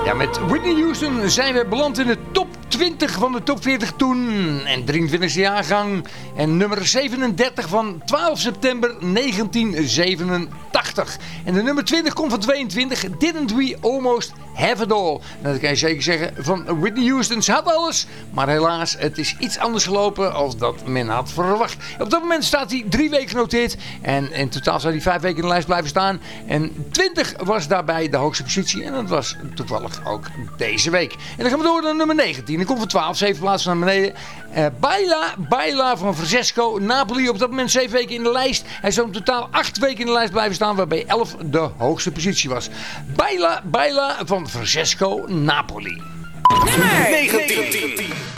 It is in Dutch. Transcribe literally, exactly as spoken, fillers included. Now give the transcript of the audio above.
Ja, met Whitney Houston zijn we beland in de top twintig van de top veertig toen. En drieëntwintigste jaargang. En nummer zevenendertig van twaalf september negentien zevenentachtig. En de nummer twintig komt van tweeëntwintig. Didn't we almost have it all? Nou, dat kan je zeker zeggen van Whitney Houston. Ze had alles, maar helaas, het is iets anders gelopen als dat men had verwacht. Op dat moment staat hij drie weken genoteerd. En in totaal zou hij vijf weken in de lijst blijven staan. En twintig was daarbij de hoogste positie. En dat was toevallig ook deze week. En dan gaan we door naar nummer negentien. Dan komt van twaalf, zeven plaatsen naar beneden. Uh, Baila, Baila van Francesco Napoli. Op dat moment zeven weken in de lijst. Hij zou in totaal acht weken in de lijst blijven staan. Waarbij elf de hoogste positie was. Baila, Baila van Francesco Napoli. Nummer negentien.